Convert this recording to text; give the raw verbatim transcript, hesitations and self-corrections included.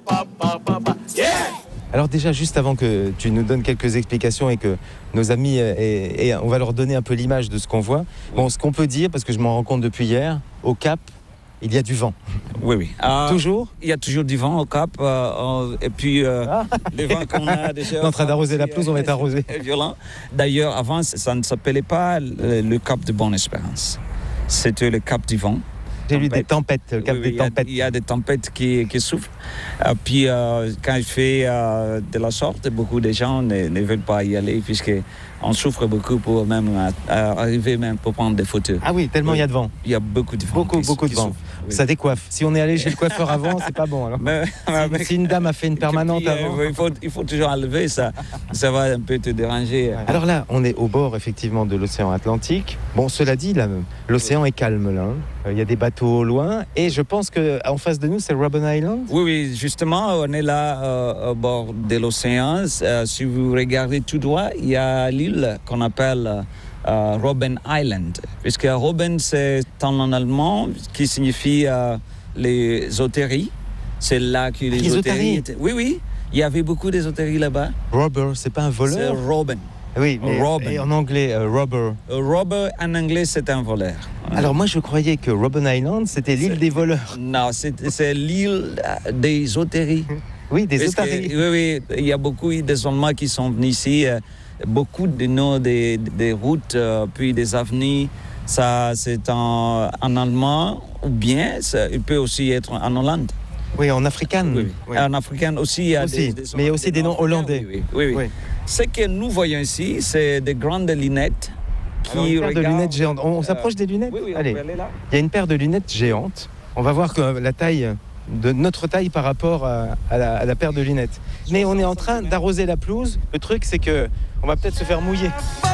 Alors déjà, juste avant que tu nous donnes quelques explications et que nos amis, et, et on va leur donner un peu l'image de ce qu'on voit. Bon, ce qu'on peut dire, parce que je m'en rends compte depuis hier, au Cap, il y a du vent. Oui, oui. Euh, toujours Il y a toujours du vent au Cap. Euh, et puis, euh, ah. les vents qu'on a déjà... On est en train d'arroser la pelouse, on va être arrosé. Violent. D'ailleurs, avant, ça ne s'appelait pas le, le Cap de Bonne-Espérance. C'était le Cap du vent. J'ai lu des tempêtes, le Cap oui, des oui, tempêtes. Il y, y a des tempêtes qui, qui souffrent. Et puis, euh, quand je fais euh, de la sorte, beaucoup de gens ne, ne veulent pas y aller puisqu'on souffre beaucoup pour même euh, arriver même pour prendre des photos. Ah oui, tellement il oui. y a de vent. Il y a beaucoup de vent. Beaucoup, qui, beaucoup qui de vent. Souffre, oui. Ça décoiffe. Si on est allé chez le coiffeur avant, c'est pas bon. Alors. Mais, si, si une dame a fait une permanente puis, avant... Euh, il, faut, il faut toujours enlever ça. Ça va un peu te déranger. Ouais. Alors là, on est au bord effectivement de l'océan Atlantique. Bon, cela dit, là, l'océan est calme là. Il y a des bateaux au loin et je pense qu'en face de nous, c'est Robben Island. Oui, oui, justement, on est là euh, au bord de l'océan. Euh, si vous regardez tout droit, il y a l'île qu'on appelle euh, Robben Island. Puisque Robben, c'est en allemand qui signifie euh, les otaries. C'est là que les, les otaries étaient. Oui, oui, il y avait beaucoup d'ésotéries là-bas. Robber, c'est pas un voleur? C'est Robben. Oui, mais Robben. Et en anglais, uh, robber. Uh, robber, en anglais, c'est un voleur. Alors moi, je croyais que Robben Island, c'était l'île c'est... des voleurs. Non, c'est, c'est l'île des otaries. Oui, des otaries. Oui, oui, il y a beaucoup des Allemands qui sont venus ici. Euh, beaucoup de noms des, des routes, euh, puis des avenues. Ça, c'est en, en allemand, ou bien ça, il peut aussi être en Hollande. Oui, en africain. Oui, oui. En africain aussi, il y a aussi, des, des mais il y a aussi des noms hollandais. Oui, oui, oui, oui. oui. Ce que nous voyons ici, c'est des grandes lunettes qui Alors, une paire regardent... de lunettes géantes. On, on s'approche des lunettes? Oui, oui, allez. On peut aller là. Il y a une paire de lunettes géantes. On va voir que la taille de notre taille par rapport à, à, la, à la paire de lunettes. Mais on est en train d'arroser la pelouse. Le truc, c'est que on va peut-être se faire mouiller.